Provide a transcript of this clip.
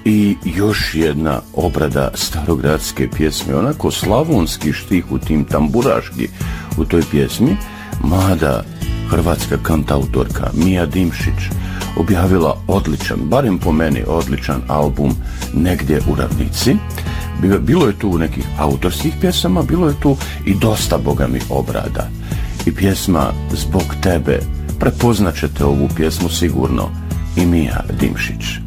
I još jedna obrada starogradske pjesme, onako slavonski štih u tim tamburaški u toj pjesmi. Mlada hrvatska kantautorka Mija Dimšić objavila odličan, barem po meni odličan album Negdje u ravnici. Bilo je tu nekih autorskih pjesama, bilo je tu i dosta, boga mi, obrada. I pjesma Zbog tebe, prepoznaćete ovu pjesmu sigurno, i Mija Dimšić.